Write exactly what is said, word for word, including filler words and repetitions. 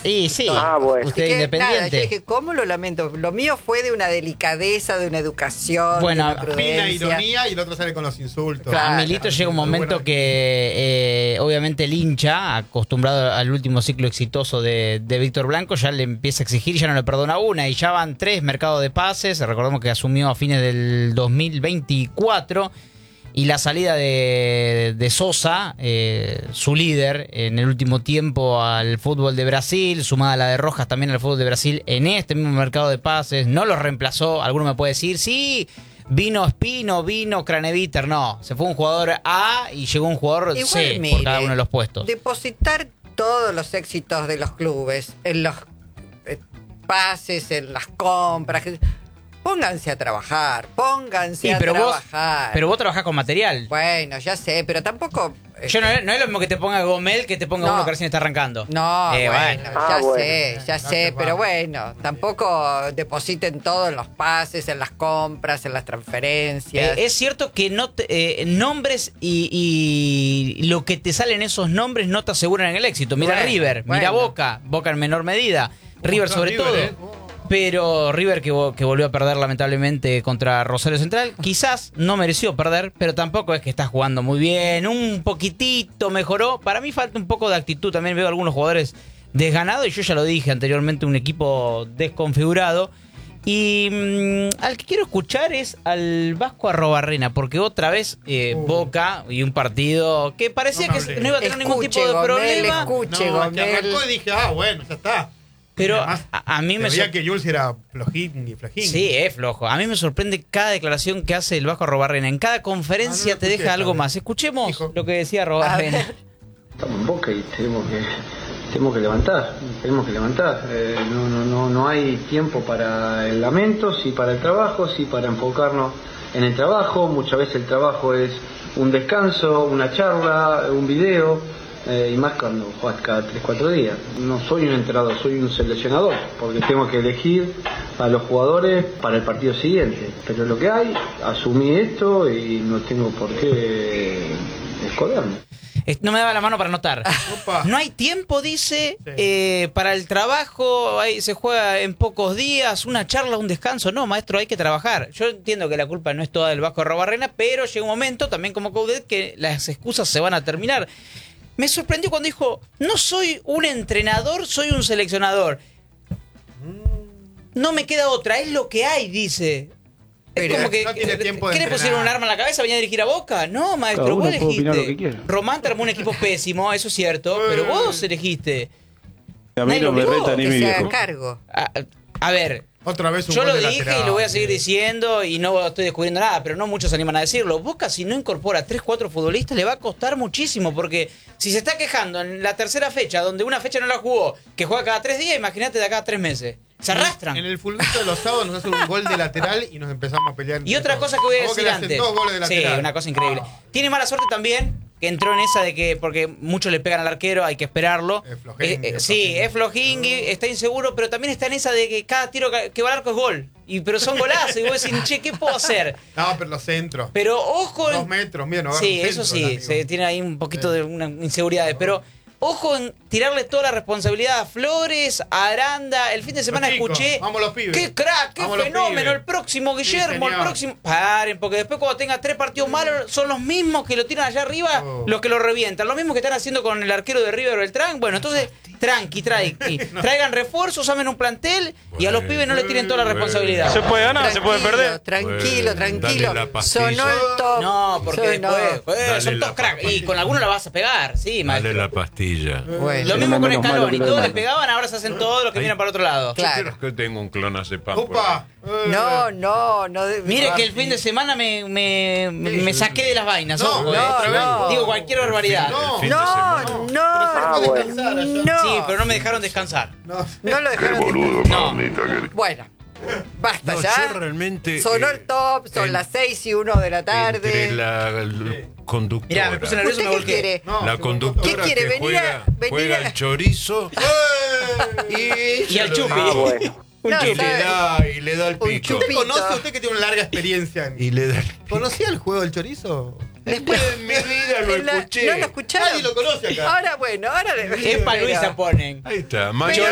Y sí, Ah, bueno. usted Así que, independiente. nada, yo dije, ¿cómo lo lamento? Lo mío fue de una delicadeza, de una educación, Bueno, de una Fina prudencia. ironía y el otro sale con los insultos. Claro. A Milito llega un Muy momento bueno. que eh, obviamente el hincha, acostumbrado al último ciclo exitoso de, de Víctor Blanco, ya le empieza a exigir, ya no le perdona una, y ya van tres mercados de pases. Recordemos que asumió a fines del dos mil veinticuatro, y la salida de, de Sosa, eh, su líder en el último tiempo al fútbol de Brasil, sumada a la de Rojas también al fútbol de Brasil, en este mismo mercado de pases, no los reemplazó. Alguno me puede decir, sí, vino Espino, vino Craneviter. No, se fue un jugador A y llegó un jugador Igual, C mire, por cada uno de los puestos. Depositar todos los éxitos de los clubes en los eh, pases, en las compras. Pónganse a trabajar, pónganse Sí, a pero vos, trabajar. pero vos trabajás con material. Bueno, ya sé, pero tampoco... eh, Yo no, es- no es lo mismo que te ponga Gomel que te ponga No. uno que recién está arrancando. No, Eh, bueno, bueno. ya Ah, bueno. sé, ya No sé, te pero vale. bueno, tampoco depositen todo en los pases, en las compras, en las transferencias. Eh, es cierto que no te- eh, nombres y, y lo que te salen esos nombres no te aseguran en el éxito. Mira Bueno, River, mira bueno. Boca, Boca en menor medida, River está sobre River, todo. eh? Pero River que, vo- que volvió a perder lamentablemente contra Rosario Central, quizás no mereció perder, pero tampoco es que está jugando muy bien, un poquitito mejoró. Para mí falta un poco de actitud, también veo algunos jugadores desganados, y yo ya lo dije anteriormente, un equipo desconfigurado. Y mm, al que quiero escuchar es al Vasco Arrobarrena, porque otra vez eh, Uh. Boca y un partido que parecía No me que hablé. no iba a tener ningún Escuche, tipo de Gomel, problema. escuche, No, es que Gomel. arrancó y dije, ah, bueno, ya está. Pero Además, a, a mí me se veía sor- que Jules era flojín y flojín. Sí, es flojo. A mí me sorprende cada declaración que hace el Vasco Arrobarrena. En cada conferencia Ah, no lo te escuché deja algo esta vez. más. Escuchemos Dijo. lo que decía A Arrobarena. ver. Estamos en Boca y tenemos que tenemos que levantar, tenemos que levantar. Eh, no, no, no, no hay tiempo para el lamento, sí para el trabajo, sí para enfocarnos en el trabajo. Muchas veces el trabajo es un descanso, una charla, un video, eh, y más cuando juegas cada tres cuatro días. No soy un entrenador, soy un seleccionador, porque tengo que elegir a los jugadores para el partido siguiente. Pero lo que hay, asumí esto y no tengo por qué esconderme. Eh, No me daba la mano para anotar. Opa. No hay tiempo, dice, Sí. eh, para el trabajo. Ahí se juega en pocos días. Una charla, un descanso. No, maestro, hay que trabajar. Yo entiendo que la culpa no es toda del Vasco Arrobarrena, pero llega un momento, también como Coudet, que las excusas se van a terminar. Me sorprendió cuando dijo, no soy un entrenador, soy un seleccionador. No me queda otra, es lo que hay, dice. Pero es como que, no tiene tiempo de ¿qué le pusieron un entrenar. arma en la cabeza? ¿Venía a dirigir a Boca? No, maestro, Cada uno vos puede opinar elegiste. lo que quiera. Román te armó un equipo pésimo, eso es cierto, pero vos elegiste. A mí Nadie no lo me obligó, reta ni Que mi se haga viejo. cargo. A, a ver, Otra vez un yo gol lo de dije lateral. y lo voy a seguir diciendo y no estoy descubriendo nada, pero no muchos se animan a decirlo. Boca, si no incorpora tres cuatro futbolistas, le va a costar muchísimo, porque si se está quejando en la tercera fecha, donde una fecha no la jugó, que juega cada tres días, imagínate de acá a tres meses. Se arrastran. En el fulbito de los sábados nos hace un gol de lateral y nos empezamos a pelear. Y entre otra todos. cosa que voy a Como decir le hacen antes. dos goles de Sí, lateral. una cosa increíble. Ah. Tiene mala suerte también, que entró en esa de que, porque muchos le pegan al arquero, hay que esperarlo. Es flojingui, Eh, eh, es sí, flojingui. es flojingui, está inseguro, pero también está en esa de que cada tiro que que va al arco es gol. Y, pero son golazos, y vos decís, che, ¿qué puedo hacer? No, pero los centros. Pero ojo en- Dos metros, bien, no Sí, agarra un eso centro, sí, el amigo. se tiene ahí un poquito Sí. de una inseguridad, pero ojo en tirarle toda la responsabilidad a Flores, a Aranda. El fin de semana Los chicos, escuché, vamos los pibes. qué crack, qué Vamos los fenómeno, pibes. el próximo Guillermo, el señor. próximo... Paren, porque después cuando tenga tres partidos malos, son los mismos que lo tiran allá arriba, Oh. los que lo revientan, los mismos que están haciendo con el arquero de River Beltrán. Bueno, entonces, tranqui, tranqui, traigan refuerzos, amen un plantel y a los pibes no les tiren toda la responsabilidad. Se puede ganar, se puede perder. Tranquilo, Bueno, tranquilo. dale la pastilla. Sonó el top. No, porque Sonó. después, eh, Dale son la todos crack. Y pastilla. con alguno la vas a pegar, sí, Dale maestro. la pastilla. Bueno, Lo mismo con menos malo Escalón, que y lo todos le demás. pegaban, ahora se hacen todos los que Ahí. miran para otro lado. claro. Yo creo que tengo un clonazepam. por ¡Upa! ahí. Eh, No, no, no. de- Mire Ah, que el fin de semana me, me, me, me saqué de las vainas. No, ojo, no, eh. otra vez. no. Digo cualquier barbaridad. No, El fin de No, semana. no, Ah, no, bueno. no. Sí, pero no me dejaron descansar. No, No lo dejaron. Boludo, No. mamita, que- Bueno, basta No, ya. yo realmente, Sonó eh, el top, son en- las seis y uno de la tarde. Entre la l- conductora. Mirá, me puse nervioso y ¿Usted me qué volqué. quiere? no, La se conductora ¿Qué quiere? que Venir juega, a- venir juega a- el chorizo ¡Eh! Y al chupi. Ah, bueno. Un No, chupi. y le da y le da el Un pico. ¿Usted Pito. conoce, usted que tiene una larga experiencia en... Y le da el ¿Conocía el juego del chorizo? Después, En mi vida lo en la- escuché. ¿No lo escucharon? Nadie lo conoce acá. Ahora, bueno, ahora le Es para Luisa ponen. Ahí está, Pero- mañana